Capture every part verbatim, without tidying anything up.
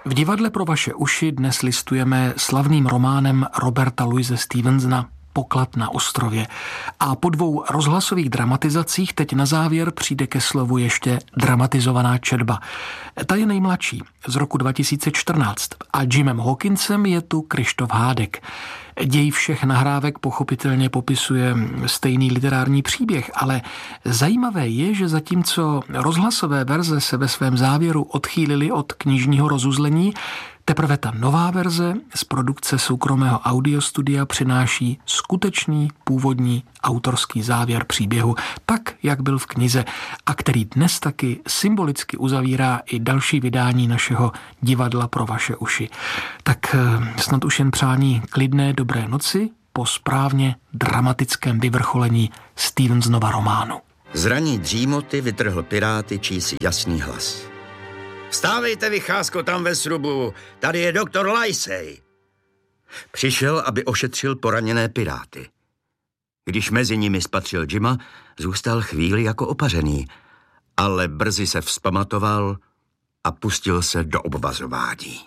V divadle pro vaše uši dnes listujeme slavným románem Roberta Louise Stevensona Poklad na ostrově. A po dvou rozhlasových dramatizacích teď na závěr přijde ke slovu ještě dramatizovaná četba. Ta je nejmladší, z roku dva tisíce čtrnáct a Jimem Hawkinsem je tu Kryštof Hádek. Děj všech nahrávek pochopitelně popisuje stejný literární příběh, ale zajímavé je, že zatímco rozhlasové verze se ve svém závěru odchýlily od knižního rozuzlení, teprve ta nová verze z produkce soukromého audiostudia přináší skutečný původní autorský závěr příběhu, tak, jak byl v knize a který dnes taky symbolicky uzavírá i další vydání našeho divadla pro vaše uši. Tak snad už jen přání klidné dobré noci po správně dramatickém vyvrcholení Stevensonova románu. Z raní dřímoty vytrhl piráty čísi jasný hlas. Vstávejte, vycházko, tam ve srubu, tady je doktor Livesey. Přišel, aby ošetřil poraněné piráty. Když mezi nimi spatřil Jima, zůstal chvíli jako opařený, ale brzy se vzpamatoval a pustil se do obvazování.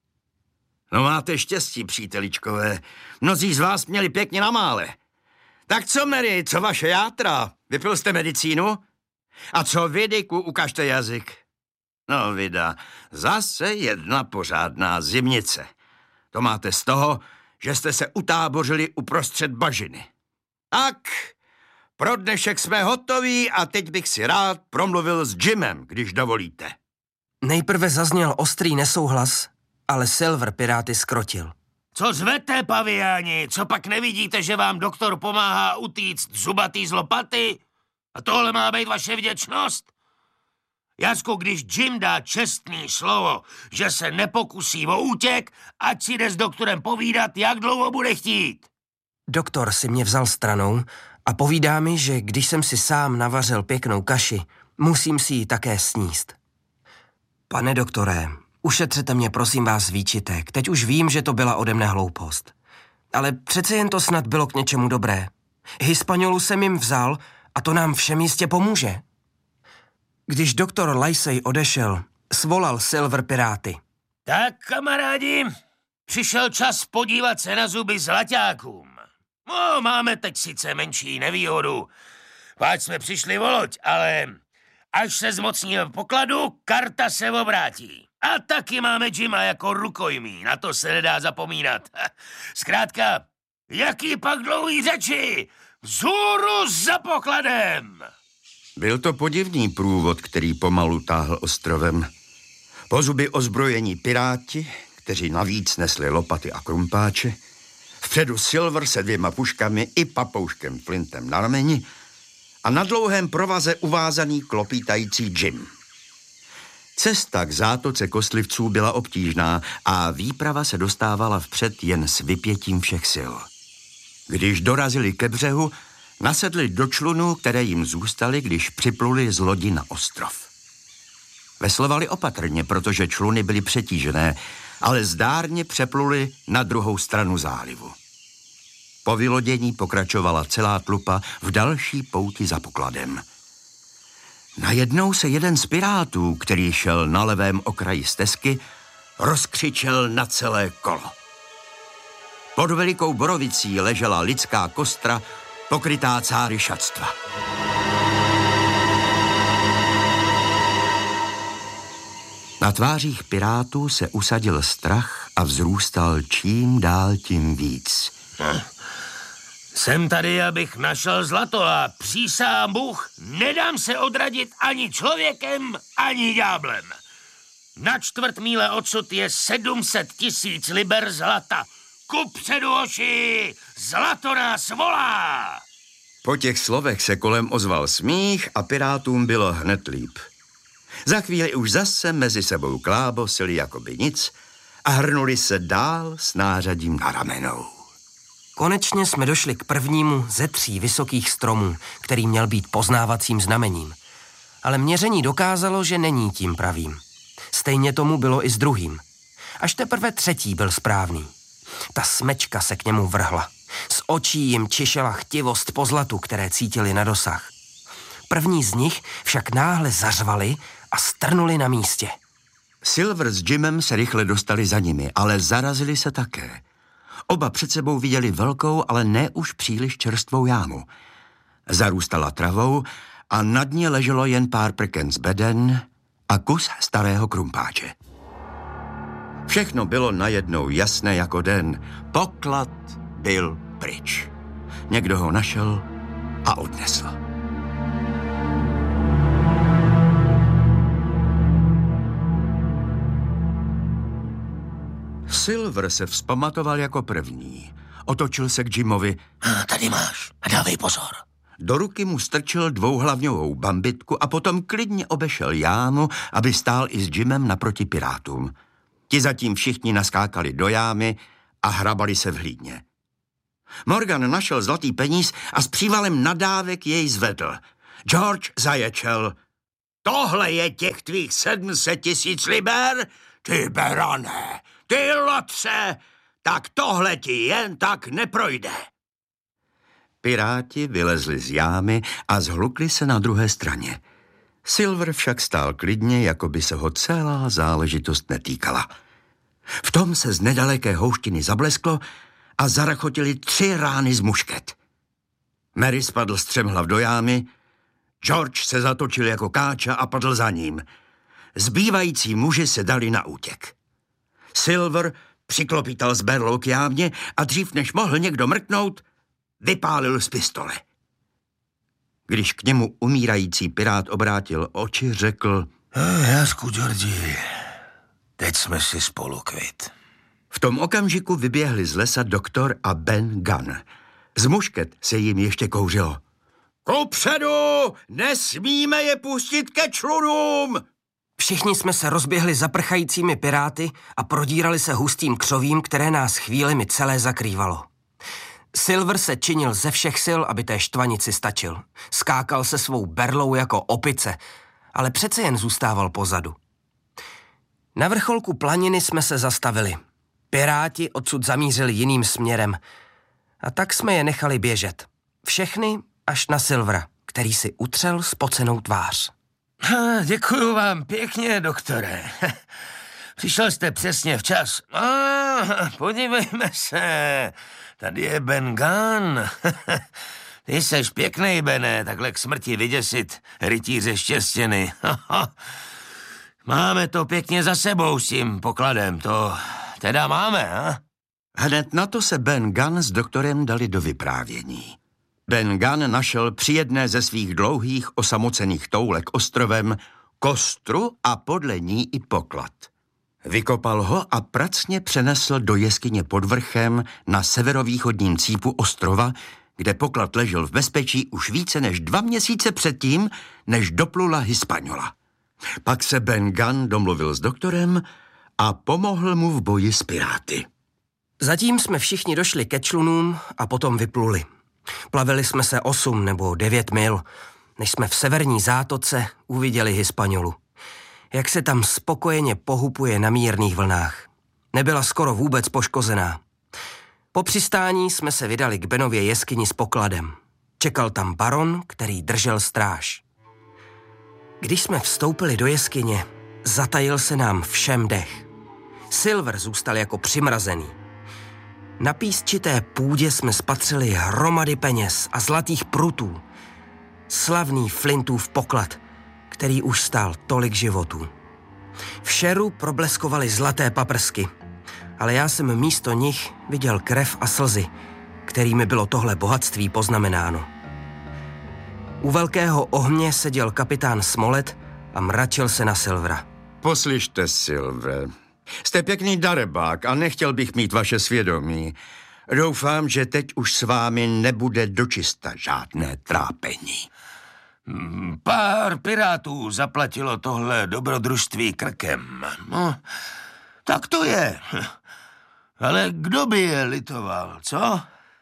No máte štěstí, příteličkové, mnozí z vás měli pěkně na mále. Tak co, Mary, co vaše játra? Vypil jste medicínu? A co vy, Dicku, ukažte jazyk. No vida, zase jedna pořádná zimnice. To máte z toho, že jste se utábořili uprostřed bažiny. Tak, pro dnešek jsme hotoví a teď bych si rád promluvil s Jimem, když dovolíte. Nejprve zazněl ostrý nesouhlas, ale Silver piráty skrotil. Co zvete, paviáni? Co pak nevidíte, že vám doktor pomáhá utíct zubatý z lopaty? A tohle má být vaše vděčnost? Jacku, když Jim dá čestný slovo, že se nepokusí o útěk, ať si jde s doktorem povídat, jak dlouho bude chtít. Doktor si mě vzal stranou a povídá mi, že když jsem si sám navařil pěknou kaši, musím si ji také sníst. Pane doktore, ušetřete mě prosím vás výčitek, teď už vím, že to byla ode mne hloupost. Ale přece jen to snad bylo k něčemu dobré. Hispanolu jsem jim vzal a to nám všem jistě pomůže. Když doktor Livesey odešel, svolal Silver piráty. Tak, kamarádi, přišel čas podívat se na zuby zlaťákům. No, máme teď sice menší nevýhodu, páč jsme přišli o loď, ale až se zmocníme pokladu, karta se obrátí. A taky máme Jima jako rukojmí, na to se nedá zapomínat. Zkrátka, jaký pak dlouhý řeči, vzhůru za pokladem! Byl to podivný průvod, který pomalu táhl ostrovem. Po zuby ozbrojení piráti, kteří navíc nesli lopaty a krumpáče, vpředu Silver se dvěma puškami i papouškem Flintem na rameni a na dlouhém provaze uvázaný klopítající Jim. Cesta k zátoce kostlivců byla obtížná a výprava se dostávala vpřed jen s vypětím všech sil. Když dorazili ke břehu, nasedli do člunů, které jim zůstaly, když připluli z lodi na ostrov. Veslovali opatrně, protože čluny byly přetížené, ale zdárně přepluli na druhou stranu zálivu. Po vylodění pokračovala celá tlupa v další pouti za pokladem. Najednou se jeden z pirátů, který šel na levém okraji stezky, rozkřičel na celé kolo. Pod velikou borovicí ležela lidská kostra, pokrytá cáry šatstva. Na tvářích pirátů se usadil strach a vzrůstal čím dál tím víc. Hm. Jsem tady, abych našel zlato a přísahám Bůh, nedám se odradit ani člověkem, ani ďáblem. Na čtvrt míle odsud je sedm set tisíc liber zlata. Kupředu, oši, zlato nás volá! Po těch slovech se kolem ozval smích a pirátům bylo hned líp. Za chvíli už zase mezi sebou klábosili jakoby nic a hrnuli se dál s nářadím na ramenou. Konečně jsme došli k prvnímu ze tří vysokých stromů, který měl být poznávacím znamením. Ale měření dokázalo, že není tím pravým. Stejně tomu bylo i s druhým. Až teprve třetí byl správný. Ta smečka se k němu vrhla. Z očí jim čišela chtivost po zlatu, které cítili na dosah. První z nich však náhle zařvali a strnuli na místě. Silver s Jimem se rychle dostali za nimi, ale zarazili se také. Oba před sebou viděli velkou, ale ne už příliš čerstvou jámu. Zarůstala travou a na dně leželo jen pár prken z beden a kus starého krumpáče. Všechno bylo najednou jasné jako den. Poklad byl pryč. Někdo ho našel a odnesl. Silver se vzpamatoval jako první. Otočil se k Jimovi. Tady máš, dávej pozor. Do ruky mu strčil dvouhlavňovou bambitku a potom klidně obešel jámu, aby stál i s Jimem naproti pirátům. Ti zatím všichni naskákali do jámy a hrabali se v hlídně. Morgan našel zlatý peníz a s přívalem nadávek jej zvedl. George zaječel. Tohle je těch tvých sedm set tisíc liber? Ty berane, ty lotře, tak tohle ti jen tak neprojde. Piráti vylezli z jámy a zhlukli se na druhé straně. Silver však stál klidně, jako by se ho celá záležitost netýkala. V tom se z nedaleké houštiny zablesklo a zarachotili tři rány z mušket. Mary spadl střemhlav do jámy, George se zatočil jako káča a padl za ním. Zbývající muži se dali na útěk. Silver přiklopítal z berlou k jámě a dřív než mohl někdo mrknout, vypálil z pistole. Když k němu umírající pirát obrátil oči, řekl: Jasku, Georgi, teď jsme si spolu kvit. V tom okamžiku vyběhli z lesa doktor a Ben Gunn. Z mušket se jim ještě kouřilo. Kupředu! Nesmíme je pustit ke člunům! Všichni jsme se rozběhli za prchajícími piráty a prodírali se hustým křovím, které nás chvílemi celé zakrývalo. Silver se činil ze všech sil, aby té štvanici stačil. Skákal se svou berlou jako opice, ale přece jen zůstával pozadu. Na vrcholku planiny jsme se zastavili. Piráti odsud zamířili jiným směrem a tak jsme je nechali běžet. Všechny až na Silvera, který si utřel spocenou tvář. Děkuju vám pěkně, doktore. Přišel jste přesně včas. Ah, podívejme se, tady je Ben Gunn. Ty seš pěknej, Bene, takhle k smrti vyděsit rytíře štěstěny. Máme to pěkně za sebou s tím pokladem, to teda máme, a? Hned na to se Ben Gunn s doktorem dali do vyprávění. Ben Gunn našel při jedné ze svých dlouhých osamocených toulek ostrovem kostru a podle ní i poklad. Vykopal ho a pracně přenesl do jeskyně pod vrchem na severovýchodním cípu ostrova, kde poklad ležel v bezpečí už více než dva měsíce předtím, než doplula Hispaniola. Pak se Ben Gunn domluvil s doktorem a pomohl mu v boji s piráty. Zatím jsme všichni došli ke člunům a potom vypluli. Plavili jsme se osm nebo devět mil, než jsme v severní zátoce uviděli Hispaniolu. Jak se tam spokojeně pohupuje na mírných vlnách. Nebyla skoro vůbec poškozená. Po přistání jsme se vydali k Benově jeskyni s pokladem. Čekal tam baron, který držel stráž. Když jsme vstoupili do jeskyně, zatajil se nám všem dech. Silver zůstal jako přimrazený. Na písčité půdě jsme spatřili hromady peněz a zlatých prutů. Slavný Flintův poklad, který už stál tolik životů. V šeru probleskovaly zlaté paprsky, ale já jsem místo nich viděl krev a slzy, kterými bylo tohle bohatství poznamenáno. U velkého ohně seděl kapitán Smollett a mračil se na Silvera. Poslyšte, Silver, jste pěkný darebák a nechtěl bych mít vaše svědomí. Doufám, že teď už s vámi nebude dočista žádné trápení. Pár pirátů zaplatilo tohle dobrodružství krkem. No, tak to je. Ale kdo by je litoval, co?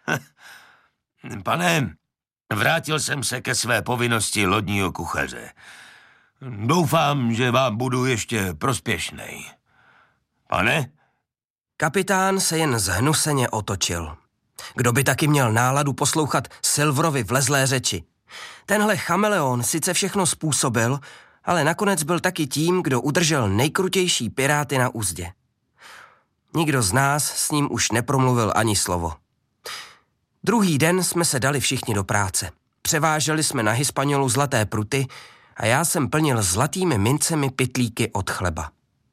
Pane, vrátil jsem se ke své povinnosti lodního kuchaře. Doufám, že vám budu ještě prospěšnej. Pane? Kapitán se jen zhnuseně otočil. Kdo by taky měl náladu poslouchat Silverovi vlezlé řeči? Tenhle chameleon sice všechno způsobil, ale nakonec byl taky tím, kdo udržel nejkrutější piráty na uzdě. Nikdo z nás s ním už nepromluvil ani slovo. Druhý den jsme se dali všichni do práce. Převáželi jsme na Hispaniolu zlaté pruty a já jsem plnil zlatými mincemi pytlíky od chleba.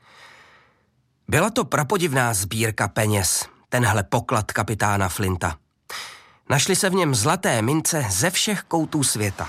Byla to prapodivná sbírka peněz, tenhle poklad kapitána Flinta. Našly se v něm zlaté mince ze všech koutů světa.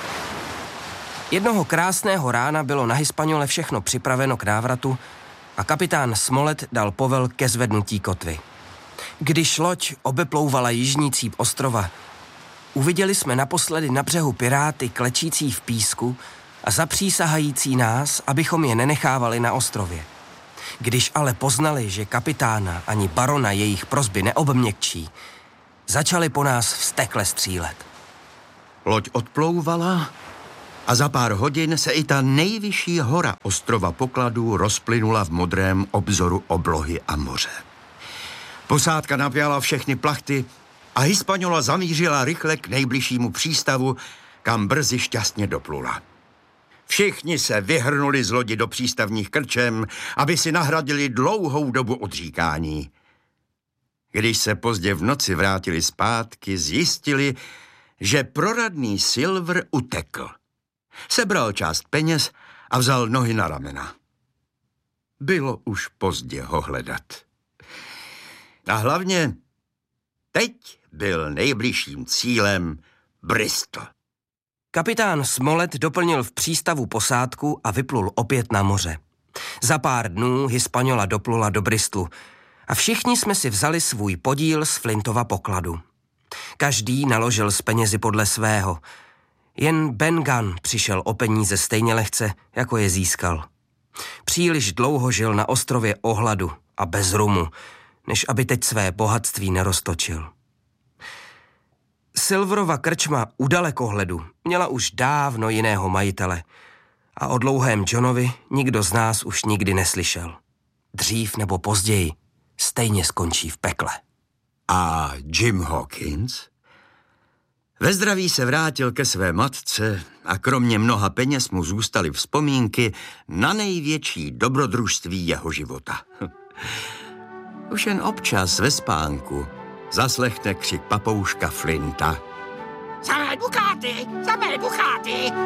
Jednoho krásného rána bylo na Hispaniole všechno připraveno k návratu a kapitán Smollett dal povel ke zvednutí kotvy. Když loď obeplouvala jižní cíp ostrova, uviděli jsme naposledy na břehu piráty klečící v písku a zapřísahající nás, abychom je nenechávali na ostrově. Když ale poznali, že kapitána ani barona jejich prosby neobměkčí, začali po nás vztekle střílet. Loď odplouvala a za pár hodin se i ta nejvyšší hora ostrova pokladů rozplynula v modrém obzoru oblohy a moře. Posádka napjala všechny plachty a Hispaniola zamířila rychle k nejbližšímu přístavu, kam brzy šťastně doplula. Všichni se vyhrnuli z lodi do přístavních krčem, aby si nahradili dlouhou dobu odříkání. Když se pozdě v noci vrátili zpátky, zjistili, že proradný Silver utekl. Sebral část peněz a vzal nohy na ramena. Bylo už pozdě ho hledat. A hlavně teď byl nejbližším cílem Bristol. Kapitán Smollett doplnil v přístavu posádku a vyplul opět na moře. Za pár dnů Hispaniola doplula do Bristolu a všichni jsme si vzali svůj podíl z Flintova pokladu. Každý naložil z penězi podle svého. Jen Ben Gunn přišel o peníze stejně lehce, jako je získal. Příliš dlouho žil na ostrově o hladu a bez rumu, než aby teď své bohatství neroztočil. Silverova krčma u dalekohledu měla už dávno jiného majitele a o dlouhém Johnovi nikdo z nás už nikdy neslyšel. Dřív nebo později stejně skončí v pekle. A Jim Hawkins? Ve zdraví se vrátil ke své matce a kromě mnoha peněz mu zůstaly vzpomínky na největší dobrodružství jeho života. Už jen občas ve spánku zaslechne křik papouška Flinta. Samé dukáty, samé dukáty!